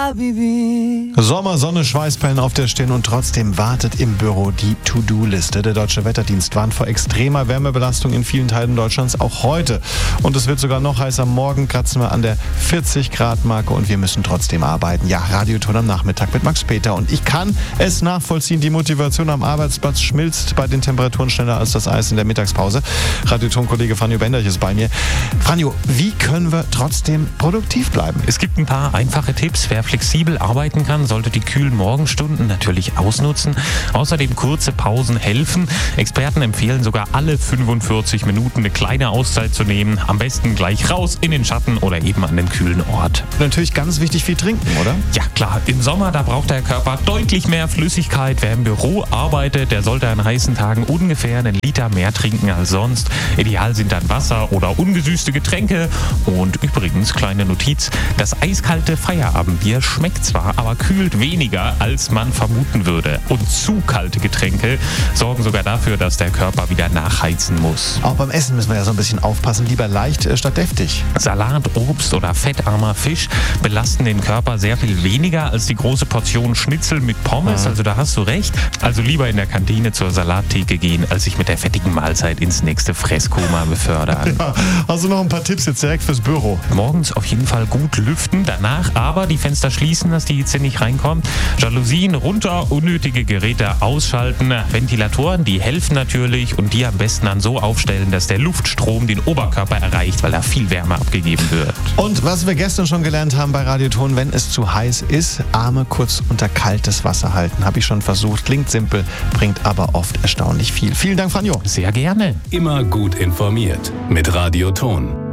Habibi. Sommer, Sonne, Schweißperlen auf der Stirn und trotzdem wartet im Büro die To-Do-Liste. Der Deutsche Wetterdienst warnt vor extremer Wärmebelastung in vielen Teilen Deutschlands, auch heute. Und es wird sogar noch heißer. Morgen kratzen wir an der 40-Grad-Marke und wir müssen trotzdem arbeiten. Ja, Radioton am Nachmittag mit Max Peter. Und ich kann es nachvollziehen, die Motivation am Arbeitsplatz schmilzt bei den Temperaturen schneller als das Eis in der Mittagspause. Radioton-Kollege Franjo Benderch ist bei mir. Franjo, wie können wir trotzdem produktiv bleiben? Es gibt ein paar einfache Tipps. Wer flexibel arbeiten kann, sollte die kühlen Morgenstunden natürlich ausnutzen. Außerdem kurze Pausen helfen. Experten empfehlen sogar alle 45 Minuten eine kleine Auszeit zu nehmen. Am besten gleich raus in den Schatten oder eben an den kühlen Ort. Natürlich ganz wichtig viel trinken, oder? Ja klar, im Sommer, da braucht der Körper deutlich mehr Flüssigkeit. Wer im Büro arbeitet, der sollte an heißen Tagen ungefähr einen Liter mehr trinken als sonst. Ideal sind dann Wasser oder ungesüßte Getränke. Und übrigens, kleine Notiz, das eiskalte Feierabendbier schmeckt zwar, aber kühlt weniger, als man vermuten würde. Und zu kalte Getränke sorgen sogar dafür, dass der Körper wieder nachheizen muss. Auch beim Essen müssen wir ja so ein bisschen aufpassen. Lieber leicht statt deftig. Salat, Obst oder fettarmer Fisch belasten den Körper sehr viel weniger als die große Portion Schnitzel mit Pommes. Also da hast du recht. Also lieber in der Kantine zur Salattheke gehen, als sich mit der fettigen Mahlzeit ins nächste Fresskoma befördern. Ja, hast du noch ein paar Tipps jetzt direkt fürs Büro? Morgens auf jeden Fall gut lüften, danach aber die Fenster schließen, dass die Hitze nicht reinkommt. Jalousien runter, unnötige Geräte ausschalten. Ventilatoren, die helfen natürlich und die am besten dann so aufstellen, dass der Luftstrom den Oberkörper erreicht, weil da viel Wärme abgegeben wird. Und was wir gestern schon gelernt haben bei Radioton, wenn es zu heiß ist, Arme kurz unter kaltes Wasser halten. Habe ich schon versucht, klingt simpel, bringt aber oft erstaunlich viel. Vielen Dank, Franjo. Sehr gerne. Immer gut informiert mit Radioton.